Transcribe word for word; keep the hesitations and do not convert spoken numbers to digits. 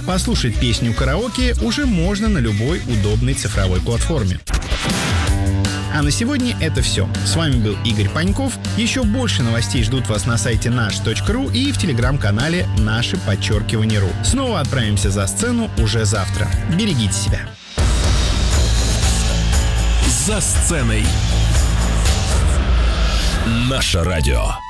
послушать песню караоке уже можно на любой удобной цифровой платформе. А на сегодня это все. С вами был Игорь Паньков. Еще больше новостей ждут вас на сайте наш точка ру и в телеграм-канале «Наши подчеркивание ру». Снова отправимся за сцену уже завтра. Берегите себя. За сценой. Наше радио.